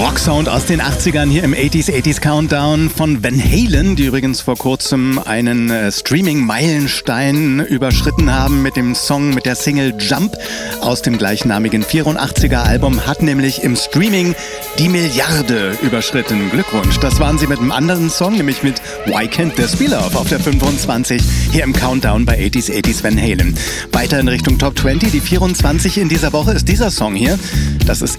Rocksound aus den 80ern hier im 80s Countdown von Van Halen, die übrigens vor kurzem einen Streaming-Meilenstein überschritten haben mit dem Song, mit der Single Jump aus dem gleichnamigen 84er Album, hat nämlich im Streaming die Milliarde überschritten. Glückwunsch. Das waren sie mit einem anderen Song, nämlich mit Why Can't This Be Love auf der 25 hier im Countdown bei 80s Van Halen. Weiter in Richtung Top 20, die 24 in dieser Woche ist dieser Song hier. Das ist